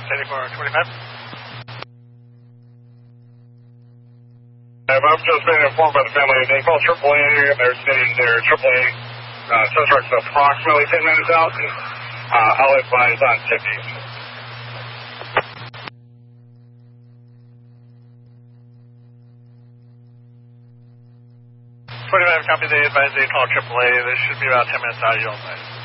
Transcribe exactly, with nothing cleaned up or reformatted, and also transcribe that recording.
eighty-four twenty-five. I've just been informed by the family they called triple A and they're stating their triple A uh, suspect's approximately ten minutes out. Uh, I'll advise on fifty. twenty-five, copy. They advise they call triple A. They should be about ten minutes out. You'll advise.